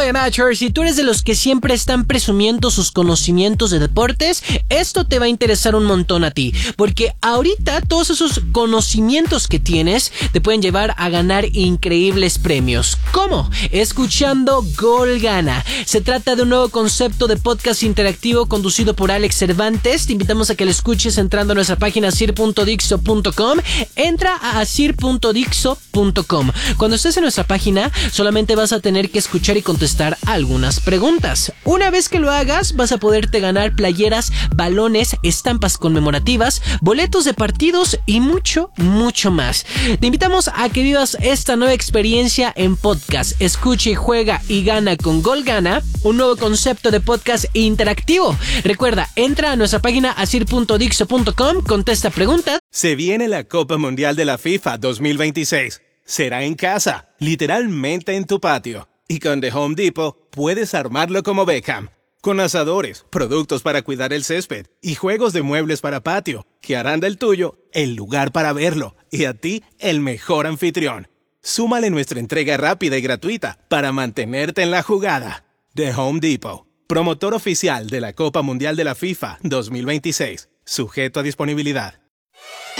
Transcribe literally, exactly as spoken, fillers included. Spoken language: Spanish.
Oye, Matcher, si tú eres de los que siempre están presumiendo sus conocimientos de deportes, esto te va a interesar un montón a ti, porque ahorita todos esos conocimientos que tienes te pueden llevar a ganar increíbles premios. ¿Cómo? Escuchando Gol Gana. Se trata de un nuevo concepto de podcast interactivo conducido por Alex Cervantes. Te invitamos a que lo escuches entrando a nuestra página asir punto dixo punto com. Entra a asir punto dixo punto com. Cuando estés en nuestra página, solamente vas a tener que escuchar y contestar algunas preguntas. Una vez que lo hagas, vas a poderte ganar playeras, balones, estampas conmemorativas, boletos de partidos y mucho, mucho más. Te invitamos a que vivas esta nueva experiencia en podcast. Escucha y juega y gana con Gol Gana, un nuevo concepto de podcast interactivo. Recuerda, entra a nuestra página asir punto dixo punto com, contesta preguntas. Se viene la Copa Mundial de la FIFA dos mil veintiséis. Será en casa, literalmente en tu patio. Y con The Home Depot puedes armarlo como Beckham. Con asadores, productos para cuidar el césped y juegos de muebles para patio, que harán del tuyo el lugar para verlo y a ti el mejor anfitrión. Súmale nuestra entrega rápida y gratuita para mantenerte en la jugada. The Home Depot, promotor oficial de la Copa Mundial de la FIFA dos mil veintiséis. Sujeto a disponibilidad.